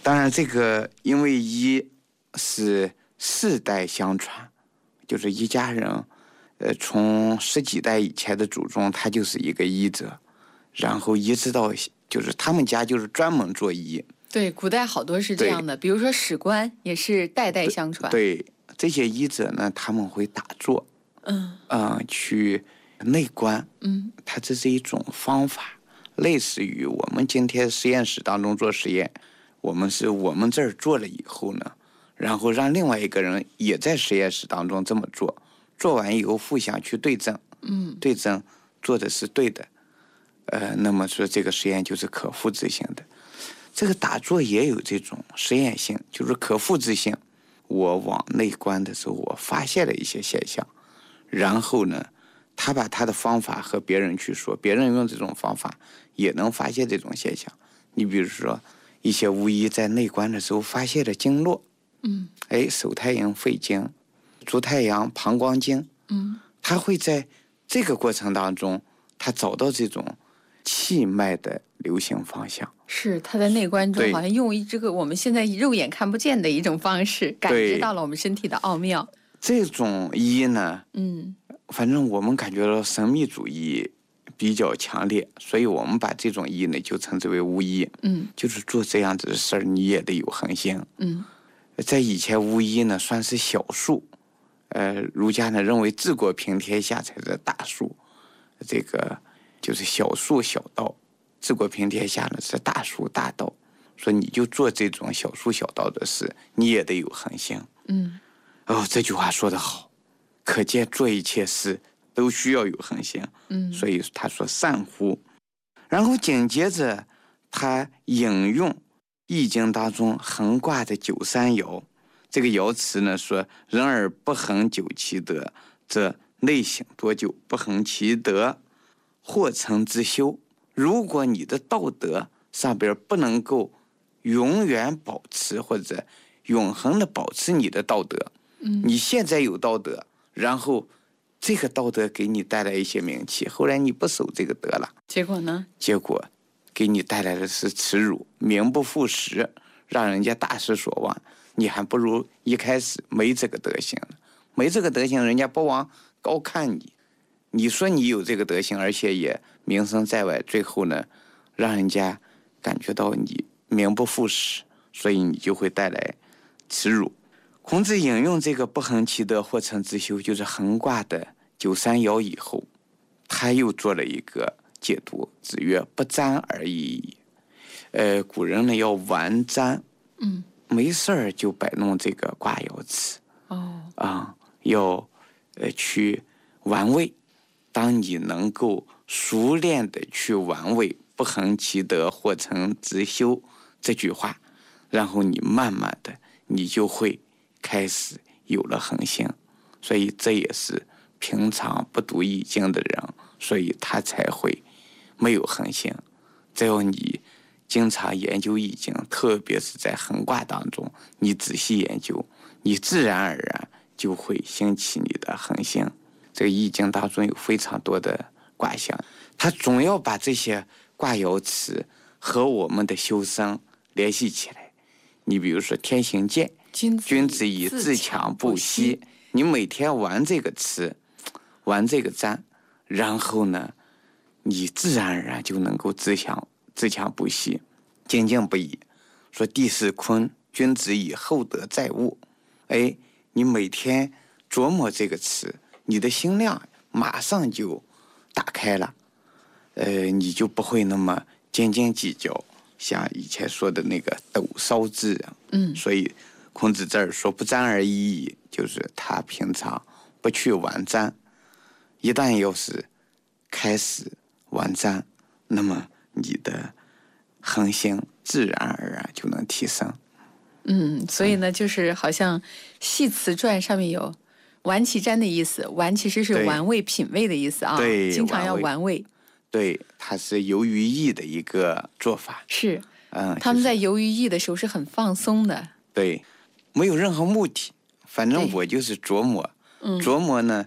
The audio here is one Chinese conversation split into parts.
当然这个因为医是世代相传，就是一家人从十几代以前的祖宗他就是一个医者，然后一直到就是他们家就是专门做医。 对，古代好多是这样的，比如说史官也是代代相传。 对，这些医者呢，他们会打坐，去内观，它这是一种方法，类似于我们今天实验室当中做实验，我们这儿做了以后呢，然后让另外一个人也在实验室当中这么做，做完以后互相去对证，对证做的是对的，那么说这个实验就是可复制性的。这个打坐也有这种实验性，就是可复制性。我往内观的时候，我发现了一些现象，然后呢，他把他的方法和别人去说，别人用这种方法也能发现这种现象。你比如说，一些巫医在内观的时候发现了经络，手太阴肺经、足太阳膀胱经，他会在这个过程当中，他找到这种气脉的流行方向。 是他在内观中好像用这个我们现在肉眼看不见的一种方式，感知到了我们身体的奥妙。 这种医呢，反正我们感觉到神秘主义比较强烈，所以我们把这种医呢就称之为巫医。就是做这样子的事儿，你也得有恒心。在以前巫医呢算是小数，儒家呢认为治国平天下才是大数，这个就是小数小道。治国平天下呢是大数大道，说你就做这种小数小道的事，你也得有恒心。这句话说得好，可见做一切事都需要有恒心。所以他说善乎。然后紧接着他引用易经当中横卦的93爻，这个爻辞呢说，人而不恒久其德，则内省多久，不恒其德，或成之修。如果你的道德上边不能够永远保持或者永恒的保持你的道德，你现在有道德，然后这个道德给你带来一些名气，后来你不守这个德了， 结果呢？ 结果给你带来的是耻辱，名不副实，让人家大失所望。你还不如一开始没这个德行，没这个德行，人家不往高看你。你说你有这个德行，而且也名声在外，最后呢，让人家感觉到你名不副实，所以你就会带来耻辱。孔子引用这个不恒其德，或成之修，就是横卦的93爻以后，他又做了一个解读。子曰：“不占而已矣。”古人呢要玩占，没事儿就摆弄这个卦爻辞，要去玩味。当你能够熟练的去玩味“不恒其德，或成之修”这句话，然后你慢慢的，你就会开始有了恒心。所以这也是平常不读易经的人，所以他才会没有恒心。只要你经常研究易经，特别是在横卦当中，你仔细研究，你自然而然就会兴起你的恒心。这个易经当中有非常多的卦象，它总要把这些卦爻辞和我们的修身联系起来。你比如说天行健，君子以自强不息，你每天玩这个词，玩这个占，然后呢，你自然而然就能够自强不息，精进不已。说地势坤，君子以厚德载物。你每天琢磨这个词，你的心量马上就打开了，你就不会那么斤斤计较，像以前说的那个斗烧之人。所以孔子这儿说不占而已矣，就是他平常不去玩占，一旦要是开始玩占，那么你的恒心自然而然就能提升。 所以呢，就是好像《系辞传》上面有玩其占的意思，玩其实是玩味品味的意思啊， 对， 经常要玩味。 对，它是游于易的一个做法。 是，他们在游于易的时候是很放松的。 对，没有任何目的，反正我就是琢磨，琢磨呢，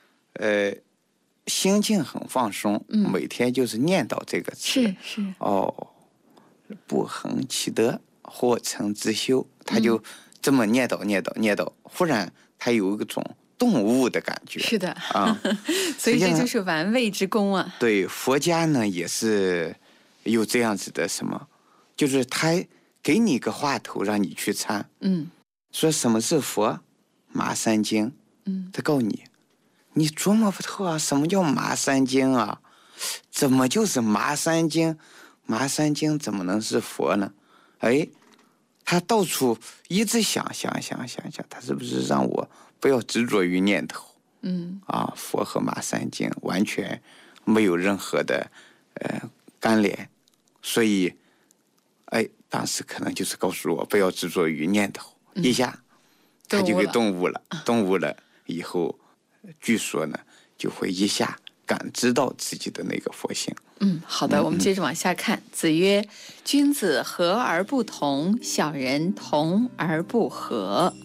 心境很放松，每天就是念叨这个词。 是。 不恒其德， 惑成之修，他就这么念叨，忽然他有一种顿悟的感觉。 是的啊， 所以这就是玩味之功啊。 对，佛家呢也是有这样子的什么，就是他给你个话头让你去参，说什么是佛，麻三经，他告诉你，你琢磨不透啊，什么叫麻三经啊？怎么就是麻三经？麻三经怎么能是佛呢？哎，他到处一直想，他是不是让我不要执着于念头？佛和麻三经完全没有任何的关联，所以，当时可能就是告诉我不要执着于念头，一下他就给顿悟了，顿悟了以后，据说呢就会一下感知到自己的那个佛性。 好的，我们接着往下看。子曰：君子和而不同，小人同而不和。